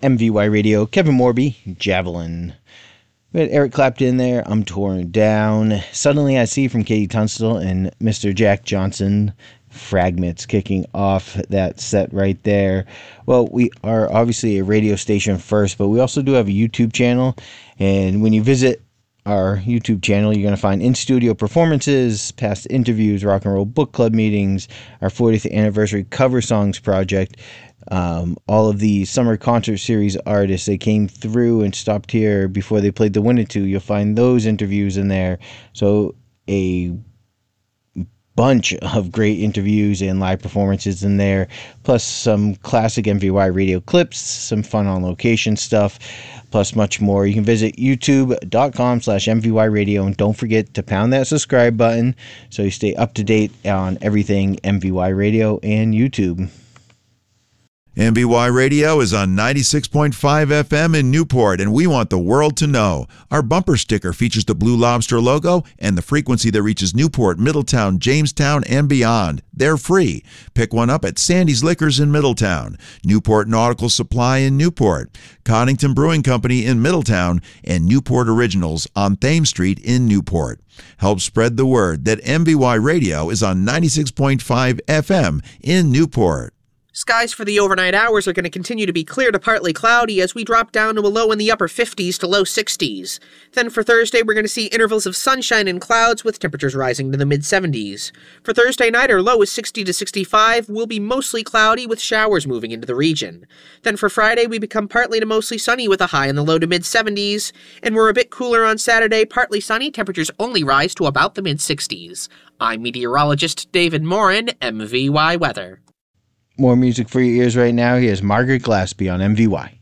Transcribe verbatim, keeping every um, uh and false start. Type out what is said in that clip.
M V Y Radio, Kevin Morby, Javelin. We had Eric Clapton there, I'm Torn Down. Suddenly I See from Katie Tunstall and Mister Jack Johnson. Fragments kicking off that set right there. Well, we are obviously a radio station first, but we also do have a YouTube channel. And when you visit our YouTube channel, you're going to find in-studio performances, past interviews, rock and roll book club meetings, our fortieth anniversary cover songs project, um, all of the summer concert series artists that came through and stopped here before they played the Winnetou. You'll find those interviews in there. So a bunch of great interviews and live performances in there, plus some classic M V Y radio clips, some fun on location stuff, plus much more. You can visit youtube.com slash MVY radio, and don't forget to pound that subscribe button so you stay up to date on everything M V Y radio and YouTube. M V Y Radio is on ninety-six point five F M in Newport, and we want the world to know. Our bumper sticker features the Blue Lobster logo and the frequency that reaches Newport, Middletown, Jamestown, and beyond. They're free. Pick one up at Sandy's Liquors in Middletown, Newport Nautical Supply in Newport, Coddington Brewing Company in Middletown, and Newport Originals on Thames Street in Newport. Help spread the word that M V Y Radio is on ninety-six point five F M in Newport. Skies for the overnight hours are going to continue to be clear to partly cloudy as we drop down to a low in the upper fifties to low sixties. Then for Thursday, we're going to see intervals of sunshine and clouds with temperatures rising to the mid seventies. For Thursday night, our low is sixty to sixty-five, will be mostly cloudy with showers moving into the region. Then for Friday, we become partly to mostly sunny with a high in the low to mid seventies. And we're a bit cooler on Saturday, partly sunny, temperatures only rise to about the mid sixties. I'm meteorologist David Morin, M V Y Weather. More music for your ears right now. Here's Margaret Glaspie on M V Y.